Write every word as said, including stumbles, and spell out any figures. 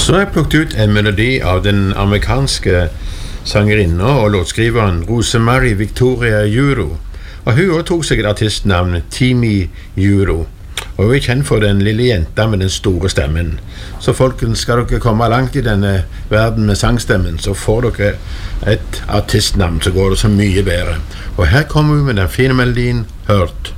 Så har jeg plukket ut en melodi av den amerikanske sangerinna og låtskriveren Rosemary Victoria Juro. Og hun også tok seg et artistnavn, Timi Juro. Og hun er kjent for den lille jenta med den store stemmen. Så folkens, skal dere komme langt i denne verden med sangstemmen, så får dere et artistnavn, så går det så mye bedre. Og her kommer vi med den fine melodien Hurt.